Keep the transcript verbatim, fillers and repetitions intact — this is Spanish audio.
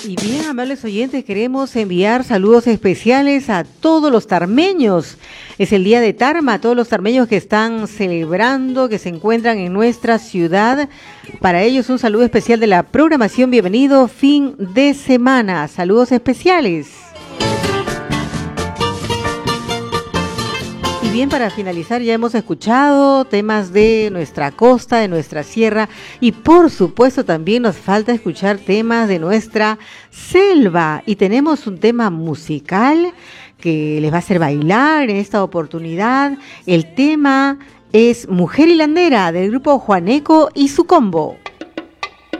Y bien, amables oyentes, queremos enviar saludos especiales a todos los tarmeños. Es el día de Tarma, a todos los tarmeños que están celebrando, que se encuentran en nuestra ciudad. Para ellos un saludo especial de la programación. Bienvenido fin de semana. Saludos especiales. Y bien, para finalizar, ya hemos escuchado temas de nuestra costa, de nuestra sierra, y por supuesto también nos falta escuchar temas de nuestra selva. Y tenemos un tema musical que les va a hacer bailar en esta oportunidad. El tema es Mujer Hilandera, del grupo Juaneco y su combo.